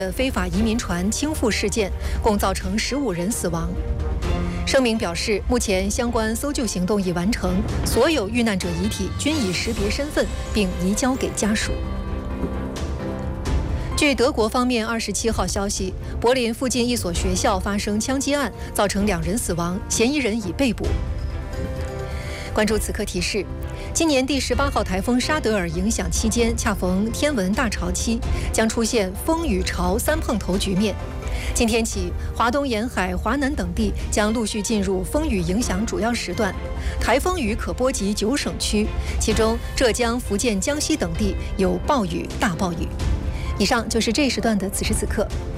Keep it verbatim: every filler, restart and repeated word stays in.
的非法移民船倾覆事件，共造成十五人死亡。声明表示，目前相关搜救行动已完成，所有遇难者遗体均已识别身份，并移交给家属。据德国方面二十七号消息，柏林附近一所学校发生枪击案，造成两人死亡，嫌疑人已被捕。关注此刻提示。今年第十八号台风沙德尔影响期间，恰逢天文大潮期，将出现风雨潮三碰头局面。今天起，华东沿海、华南等地将陆续进入风雨影响主要时段，台风雨可波及九省区，其中浙江、福建、江西等地有暴雨、大暴雨。以上就是这一时段的此时此刻，